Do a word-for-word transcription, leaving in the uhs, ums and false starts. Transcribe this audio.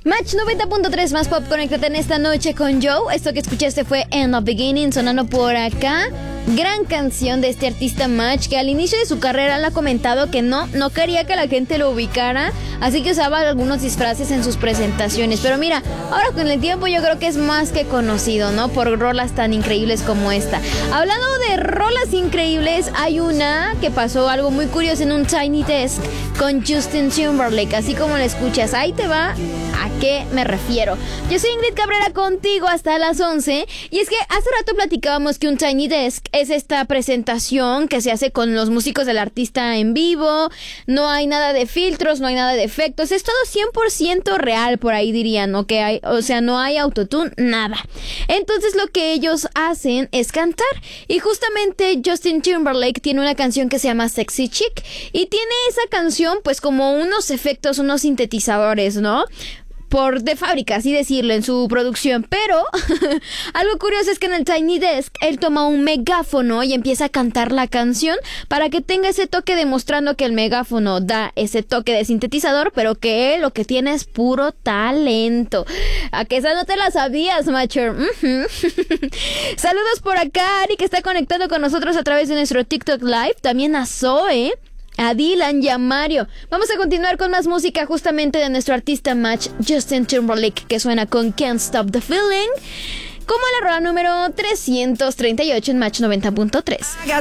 Match noventa punto tres más pop, conéctate en esta noche con Joe. Esto que escuchaste fue End of Beginning, sonando por acá. Gran canción de este artista Match, que al inicio de su carrera le ha comentado que no, no quería que la gente lo ubicara, así que usaba algunos disfraces en sus presentaciones. Pero mira, ahora con el tiempo yo creo que es más que conocido, ¿no? Por rolas tan increíbles como esta. Hablando de rolas increíbles, hay una que pasó algo muy curioso en un Tiny Desk con Justin Timberlake, así como la escuchas. Ahí te va a qué me refiero. Yo soy Ingrid Cabrera, contigo hasta las once. Y es que hace rato platicábamos que un Tiny Desk es esta presentación que se hace con los músicos del artista en vivo. No hay nada de filtros, no hay nada de efectos. Es todo cien por ciento real, por ahí dirían, ¿no? Que hay, o sea, no hay autotune, nada. Entonces lo que ellos hacen es cantar. Y justamente Justin Timberlake tiene una canción que se llama Sexy Chick. Y tiene esa canción pues como unos efectos, unos sintetizadores, ¿no? Por de fábrica, así decirlo, en su producción. Pero algo curioso es que en el Tiny Desk él toma un megáfono y empieza a cantar la canción para que tenga ese toque, demostrando que el megáfono da ese toque de sintetizador, pero que él lo que tiene es puro talento. ¿A que esa no te la sabías, Matcher? Uh-huh. Saludos por acá, Ari, que está conectando con nosotros a través de nuestro TikTok Live. También a Zoe, a Dylan y a Mario. Vamos a continuar con más música justamente de nuestro artista Match, Justin Timberlake, que suena con Can't Stop the Feeling, como la rola número trescientos treinta y ocho en Match noventa punto tres.